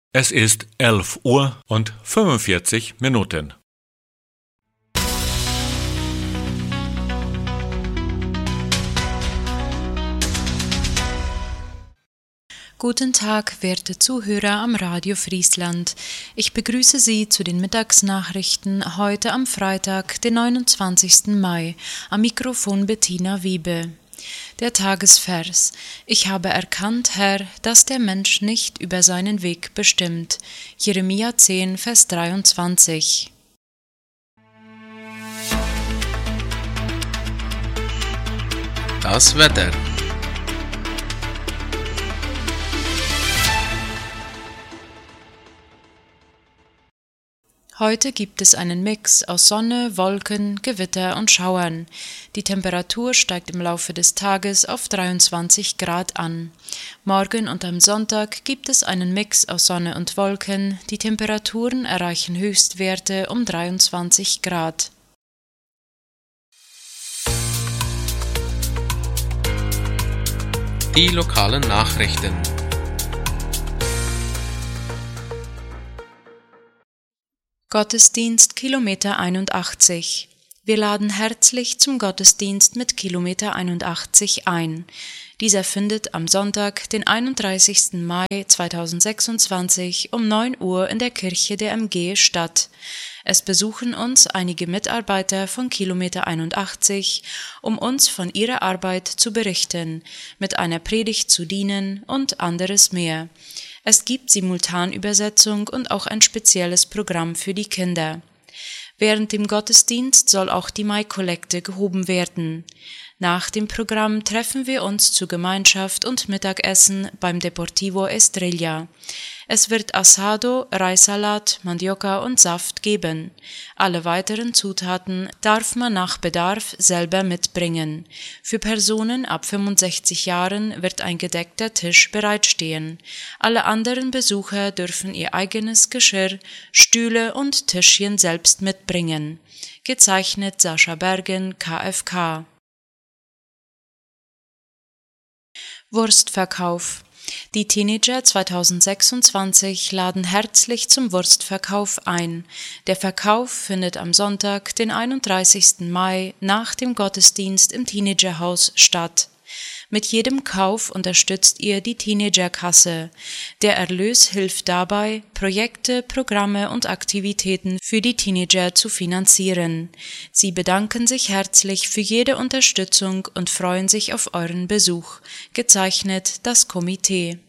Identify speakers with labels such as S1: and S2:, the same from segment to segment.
S1: Es ist 11:45 Uhr.
S2: Guten Tag, werte Zuhörer am Radio Friesland. Ich begrüße Sie zu den Mittagsnachrichten heute am Freitag, den 29. Mai. Am Mikrofon Bettina Wiebe. Der Tagesvers: Ich habe erkannt, Herr, dass der Mensch nicht über seinen Weg bestimmt. Jeremia 10, Vers 23.
S3: Das Wetter.
S2: Heute gibt es einen Mix aus Sonne, Wolken, Gewitter und Schauern. Die Temperatur steigt im Laufe des Tages auf 23 Grad an. Morgen und am Sonntag gibt es einen Mix aus Sonne und Wolken. Die Temperaturen erreichen Höchstwerte um 23 Grad.
S3: Die lokalen Nachrichten.
S2: Gottesdienst Kilometer 81. Wir laden herzlich zum Gottesdienst mit Kilometer 81 ein. Dieser findet am Sonntag, den 31. Mai 2026 um 9 Uhr in der Kirche der MG statt. Es besuchen uns einige Mitarbeiter von Kilometer 81, um uns von ihrer Arbeit zu berichten, mit einer Predigt zu dienen und anderes mehr. Es gibt Simultanübersetzung und auch ein spezielles Programm für die Kinder. Während dem Gottesdienst soll auch die Maikollekte gehoben werden. Nach dem Programm treffen wir uns zur Gemeinschaft und Mittagessen beim Deportivo Estrella. Es wird Asado, Reissalat, Mandioca und Saft geben. Alle weiteren Zutaten darf man nach Bedarf selber mitbringen. Für Personen ab 65 Jahren wird ein gedeckter Tisch bereitstehen. Alle anderen Besucher dürfen ihr eigenes Geschirr, Stühle und Tischchen selbst mitbringen. Gezeichnet Sascha Bergen, KFK. Wurstverkauf. Die Teenager 2026 laden herzlich zum Wurstverkauf ein. Der Verkauf findet am Sonntag, den 31. Mai, nach dem Gottesdienst im Teenagerhaus statt. Mit jedem Kauf unterstützt ihr die Teenagerkasse. Der Erlös hilft dabei, Projekte, Programme und Aktivitäten für die Teenager zu finanzieren. Sie bedanken sich herzlich für jede Unterstützung und freuen sich auf euren Besuch. Gezeichnet das Komitee.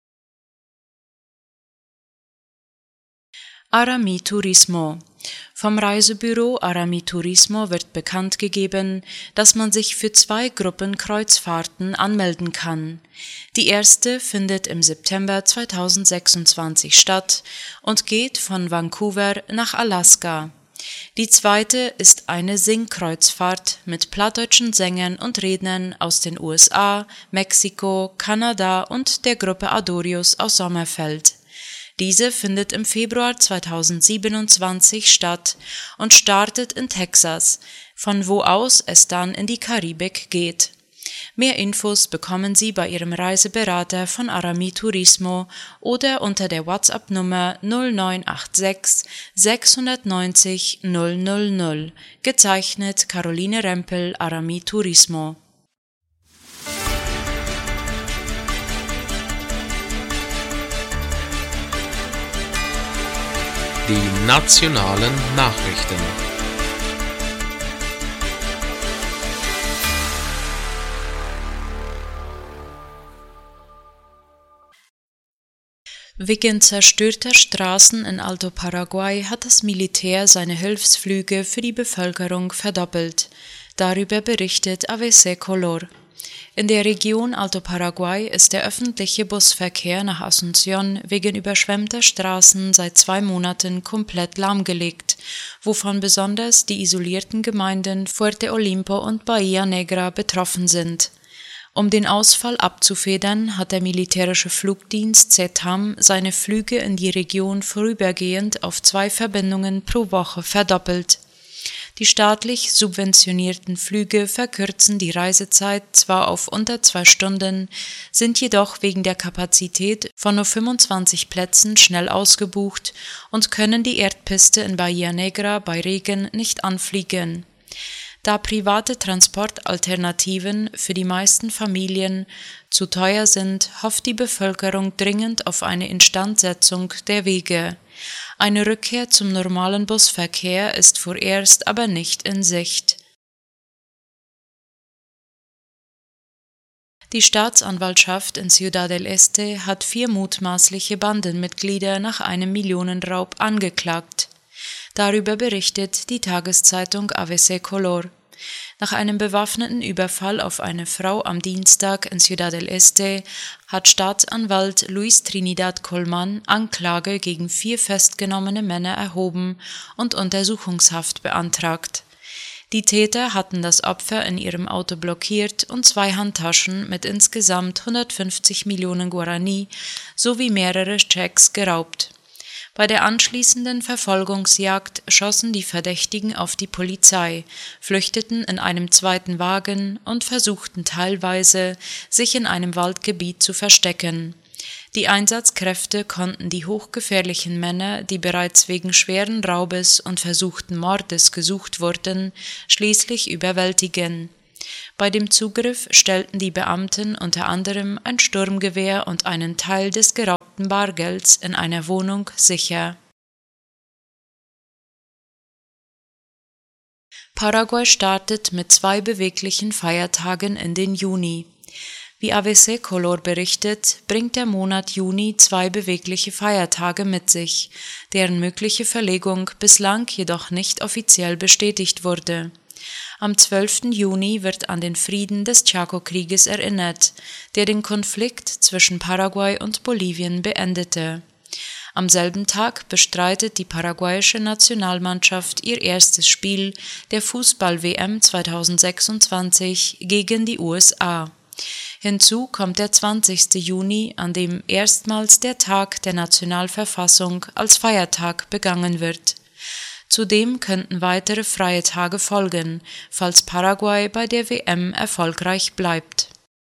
S2: Arami Turismo. Vom Reisebüro Arami Turismo wird bekannt gegeben, dass man sich für 2 Gruppen Kreuzfahrten anmelden kann. Die erste findet im September 2026 statt und geht von Vancouver nach Alaska. Die zweite ist eine Singkreuzfahrt mit plattdeutschen Sängern und Rednern aus den USA, Mexiko, Kanada und der Gruppe Adorius aus Sommerfeld. Diese findet im Februar 2027 statt und startet in Texas, von wo aus es dann in die Karibik geht. Mehr Infos bekommen Sie bei Ihrem Reiseberater von Arami Turismo oder unter der WhatsApp-Nummer 0986 690 000, gezeichnet Caroline Rempel, Arami Turismo.
S3: Die nationalen Nachrichten.
S2: Wegen zerstörter Straßen in Alto Paraguay hat das Militär seine Hilfsflüge für die Bevölkerung verdoppelt. Darüber berichtet ABC Color. In der Region Alto Paraguay ist der öffentliche Busverkehr nach Asunción wegen überschwemmter Straßen seit 2 Monaten komplett lahmgelegt, wovon besonders die isolierten Gemeinden Fuerte Olimpo und Bahía Negra betroffen sind. Um den Ausfall abzufedern, hat der militärische Flugdienst CETAM seine Flüge in die Region vorübergehend auf 2 Verbindungen pro Woche verdoppelt. Die staatlich subventionierten Flüge verkürzen die Reisezeit zwar auf unter 2 Stunden, sind jedoch wegen der Kapazität von nur 25 Plätzen schnell ausgebucht und können die Erdpiste in Bahia Negra bei Regen nicht anfliegen. Da private Transportalternativen für die meisten Familien zu teuer sind, hofft die Bevölkerung dringend auf eine Instandsetzung der Wege. Eine Rückkehr zum normalen Busverkehr ist vorerst aber nicht in Sicht. Die Staatsanwaltschaft in Ciudad del Este hat 4 mutmaßliche Bandenmitglieder nach einem Millionenraub angeklagt. Darüber berichtet die Tageszeitung ABC Color. Nach einem bewaffneten Überfall auf eine Frau am Dienstag in Ciudad del Este hat Staatsanwalt Luis Trinidad Colman Anklage gegen 4 festgenommene Männer erhoben und Untersuchungshaft beantragt. Die Täter hatten das Opfer in ihrem Auto blockiert und 2 Handtaschen mit insgesamt 150 Millionen Guarani sowie mehrere Schecks geraubt. Bei der anschließenden Verfolgungsjagd schossen die Verdächtigen auf die Polizei, flüchteten in einem zweiten Wagen und versuchten teilweise, sich in einem Waldgebiet zu verstecken. Die Einsatzkräfte konnten die hochgefährlichen Männer, die bereits wegen schweren Raubes und versuchten Mordes gesucht wurden, schließlich überwältigen. Bei dem Zugriff stellten die Beamten unter anderem ein Sturmgewehr und einen Teil des geraubten Bargelds in einer Wohnung sicher. Paraguay startet mit 2 beweglichen Feiertagen in den Juni. Wie ABC Color berichtet, bringt der Monat Juni 2 bewegliche Feiertage mit sich, deren mögliche Verlegung bislang jedoch nicht offiziell bestätigt wurde. Am 12. Juni wird an den Frieden des Chaco-Krieges erinnert, der den Konflikt zwischen Paraguay und Bolivien beendete. Am selben Tag bestreitet die paraguayische Nationalmannschaft ihr erstes Spiel der Fußball-WM 2026 gegen die USA. Hinzu kommt der 20. Juni, an dem erstmals der Tag der Nationalverfassung als Feiertag begangen wird. Zudem könnten weitere freie Tage folgen, falls Paraguay bei der WM erfolgreich bleibt.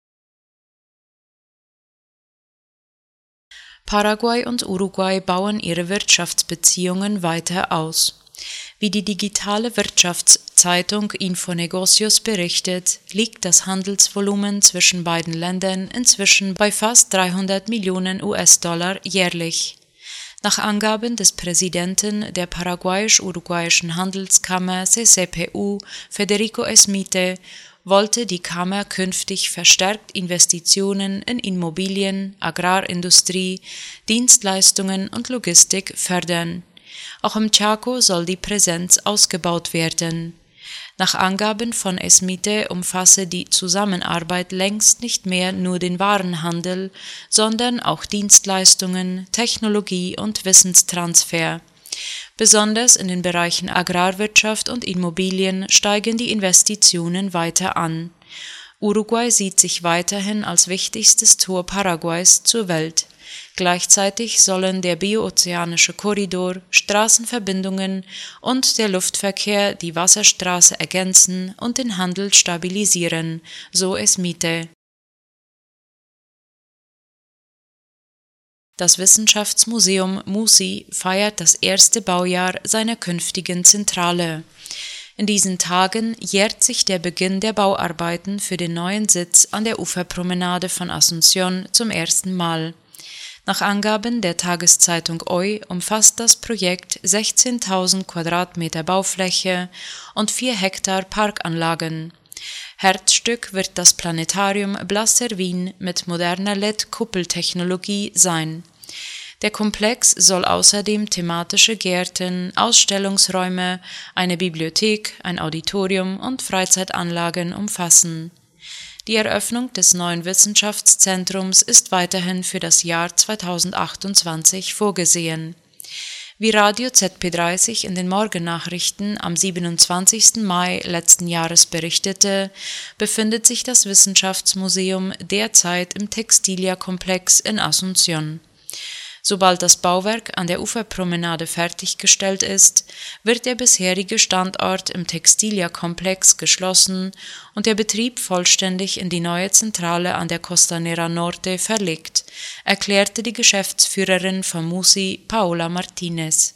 S2: Paraguay und Uruguay bauen ihre Wirtschaftsbeziehungen weiter aus. Wie die digitale Wirtschaftszeitung Infonegocios berichtet, liegt das Handelsvolumen zwischen beiden Ländern inzwischen bei fast 300 Millionen US-Dollar jährlich. Nach Angaben des Präsidenten der paraguayisch-uruguayischen Handelskammer CCPU, Federico Esmite, wollte die Kammer künftig verstärkt Investitionen in Immobilien, Agrarindustrie, Dienstleistungen und Logistik fördern. Auch im Chaco soll die Präsenz ausgebaut werden. Nach Angaben von Esmite umfasse die Zusammenarbeit längst nicht mehr nur den Warenhandel, sondern auch Dienstleistungen, Technologie und Wissenstransfer. Besonders in den Bereichen Agrarwirtschaft und Immobilien steigen die Investitionen weiter an. Uruguay sieht sich weiterhin als wichtigstes Tor Paraguays zur Welt. Gleichzeitig sollen der biozeanische Korridor, Straßenverbindungen und der Luftverkehr die Wasserstraße ergänzen und den Handel stabilisieren, so Esmite. Das Wissenschaftsmuseum MUSI feiert das erste Baujahr seiner künftigen Zentrale. In diesen Tagen jährt sich der Beginn der Bauarbeiten für den neuen Sitz an der Uferpromenade von Asunción zum ersten Mal. Nach Angaben der Tageszeitung Hoy umfasst das Projekt 16.000 Quadratmeter Baufläche und 4 Hektar Parkanlagen. Herzstück wird das Planetarium Blasser Wien mit moderner LED-Kuppeltechnologie sein. Der Komplex soll außerdem thematische Gärten, Ausstellungsräume, eine Bibliothek, ein Auditorium und Freizeitanlagen umfassen. Die Eröffnung des neuen Wissenschaftszentrums ist weiterhin für das Jahr 2028 vorgesehen. Wie Radio ZP30 in den Morgennachrichten am 27. Mai letzten Jahres berichtete, befindet sich das Wissenschaftsmuseum derzeit im Textilia-Komplex in Asunción. Sobald das Bauwerk an der Uferpromenade fertiggestellt ist, wird der bisherige Standort im Textilia-Komplex geschlossen und der Betrieb vollständig in die neue Zentrale an der Costanera Norte verlegt, erklärte die Geschäftsführerin von MUSI, Paola Martinez.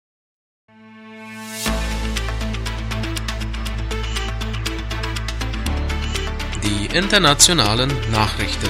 S3: Die internationalen Nachrichten.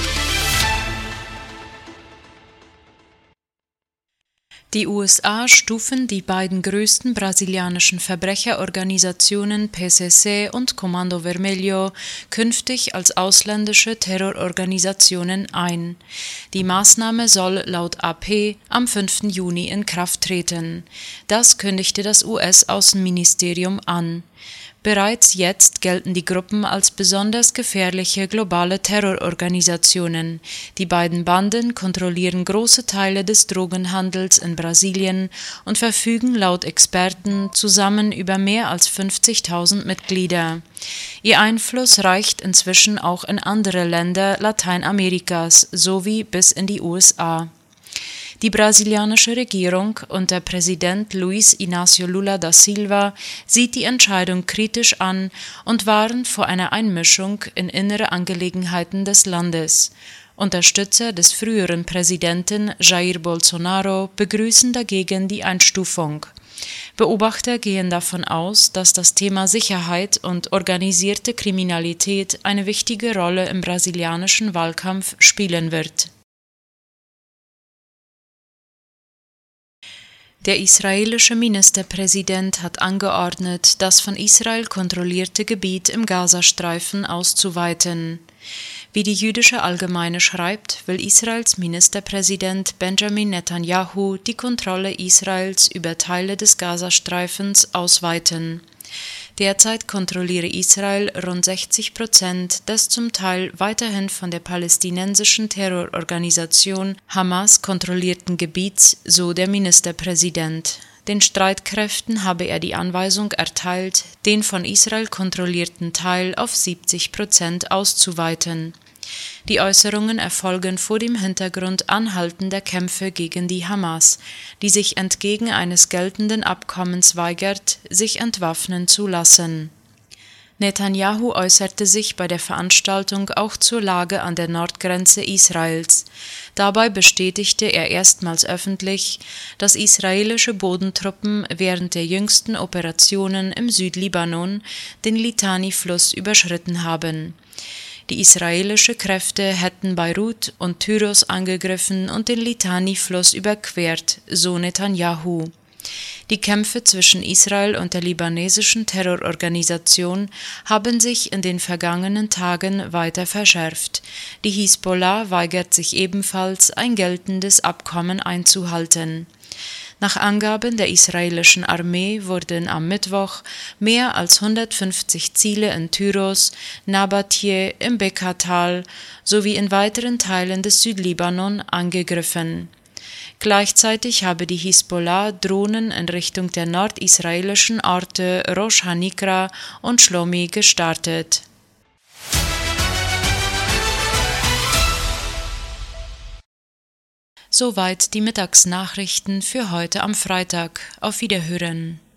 S2: Die USA stufen die beiden größten brasilianischen Verbrecherorganisationen PCC und Comando Vermelho künftig als ausländische Terrororganisationen ein. Die Maßnahme soll laut AP am 5. Juni in Kraft treten. Das kündigte das US-Außenministerium an. Bereits jetzt gelten die Gruppen als besonders gefährliche globale Terrororganisationen. Die beiden Banden kontrollieren große Teile des Drogenhandels in Brasilien und verfügen laut Experten zusammen über mehr als 50.000 Mitglieder. Ihr Einfluss reicht inzwischen auch in andere Länder Lateinamerikas sowie bis in die USA. Die brasilianische Regierung unter Präsident Luiz Inácio Lula da Silva sieht die Entscheidung kritisch an und warnt vor einer Einmischung in innere Angelegenheiten des Landes. Unterstützer des früheren Präsidenten Jair Bolsonaro begrüßen dagegen die Einstufung. Beobachter gehen davon aus, dass das Thema Sicherheit und organisierte Kriminalität eine wichtige Rolle im brasilianischen Wahlkampf spielen wird. Der israelische Ministerpräsident hat angeordnet, das von Israel kontrollierte Gebiet im Gazastreifen auszuweiten. Wie die Jüdische Allgemeine schreibt, will Israels Ministerpräsident Benjamin Netanyahu die Kontrolle Israels über Teile des Gazastreifens ausweiten. Derzeit kontrolliere Israel rund 60% des zum Teil weiterhin von der palästinensischen Terrororganisation Hamas kontrollierten Gebiets, so der Ministerpräsident. Den Streitkräften habe er die Anweisung erteilt, den von Israel kontrollierten Teil auf 70% auszuweiten. Die Äußerungen erfolgen vor dem Hintergrund anhaltender Kämpfe gegen die Hamas, die sich entgegen eines geltenden Abkommens weigert, sich entwaffnen zu lassen. Netanyahu äußerte sich bei der Veranstaltung auch zur Lage an der Nordgrenze Israels. Dabei bestätigte er erstmals öffentlich, dass israelische Bodentruppen während der jüngsten Operationen im Südlibanon den Litani-Fluss überschritten haben. Die israelischen Kräfte hätten Beirut und Tyros angegriffen und den Litani-Fluss überquert, so Netanyahu. Die Kämpfe zwischen Israel und der libanesischen Terrororganisation haben sich in den vergangenen Tagen weiter verschärft. Die Hisbollah weigert sich ebenfalls, ein geltendes Abkommen einzuhalten. Nach Angaben der israelischen Armee wurden am Mittwoch mehr als 150 Ziele in Tyros, Nabatije, im Bekaa-Tal sowie in weiteren Teilen des Südlibanon angegriffen. Gleichzeitig habe die Hisbollah Drohnen in Richtung der nordisraelischen Orte Rosh Hanikra und Shlomi gestartet. Soweit die Mittagsnachrichten für heute am Freitag. Auf Wiederhören.